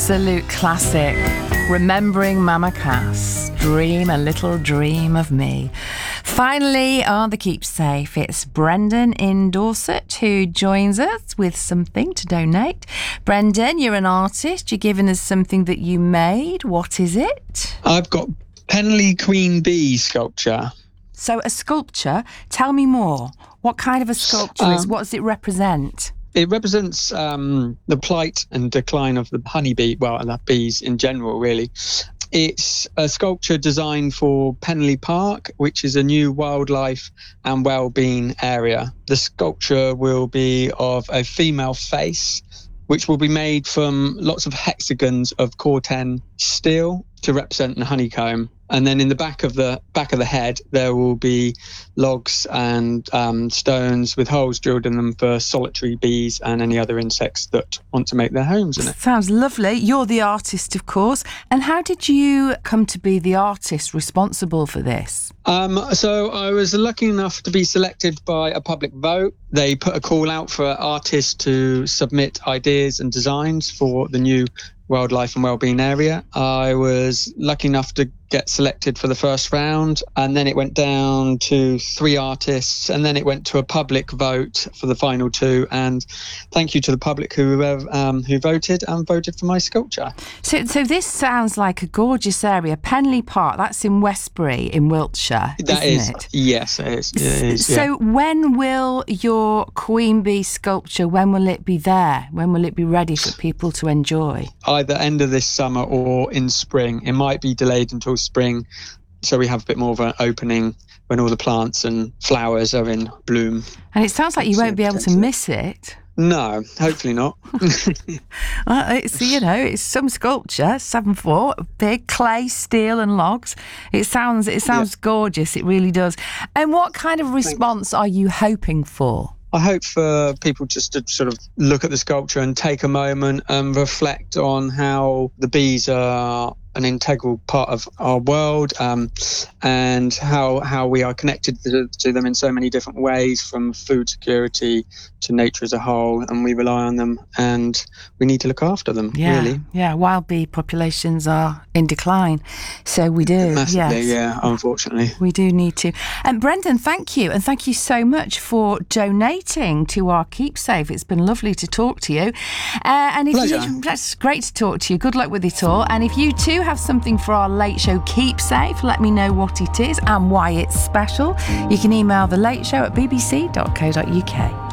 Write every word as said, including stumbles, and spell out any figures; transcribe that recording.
absolute classic. Remembering Mama Cass, dream a little dream of me. Finally, on the Keepsafe, it's Brendan in Dorset who joins us with something to donate. Brendan, you're an artist. You're giving us something that you made. What is it? I've got Penley Queen Bee sculpture. So a sculpture. Tell me more. What kind of a sculpture um, is? What does it represent? It represents um, the plight and decline of the honeybee, well, and the bees in general, really. It's a sculpture designed for Penley Park, which is a new wildlife and well-being area. The sculpture will be of a female face, which will be made from lots of hexagons of Corten steel to represent the honeycomb. And then in the back of the back of the head, there will be logs and um, stones with holes drilled in them for solitary bees and any other insects that want to make their homes in it. Sounds lovely. You're the artist, of course. And how did you come to be the artist responsible for this? Um, so I was lucky enough to be selected by a public vote. They put a call out for artists to submit ideas and designs for the new wildlife and wellbeing area. I was lucky enough to get selected for the first round, and then it went down to three artists, and then it went to a public vote for the final two. And thank you to the public who um, who voted and voted for my sculpture. So, so this sounds like a gorgeous area. Penley Park, that's in Westbury in Wiltshire, that isn't is, it? Yes, it is. It is so yeah. When will your Queen Bee sculpture, when will it be there? When will it be ready for people to enjoy? Either end of this summer or in spring. It might be delayed until spring, so we have a bit more of an opening when all the plants and flowers are in bloom. And it sounds like you won't be able to miss it. No, hopefully not. Well, it's, you know, it's some sculpture, seven foot, big clay, steel and logs. It sounds, it sounds yeah. gorgeous. It really does. And what kind of response Thanks. Are you hoping for? I hope for people just to sort of look at the sculpture and take a moment and reflect on how the bees are an integral part of our world, um, and how how we are connected to, to them in so many different ways, from food security to nature as a whole, and we rely on them and we need to look after them, yeah, really. Yeah, wild bee populations are in decline, so we do. Massively, yes. yeah, unfortunately. We do need to. And Brendan, thank you, and thank you so much for donating to our Keepsafe. It's been lovely to talk to you. Uh, and if Pleasure. you, that's great to talk to you. Good luck with it all. And if you too have something for our Late Show Keepsafe, let me know what it is and why it's special. You can email the Late Show at b b c dot co dot u k.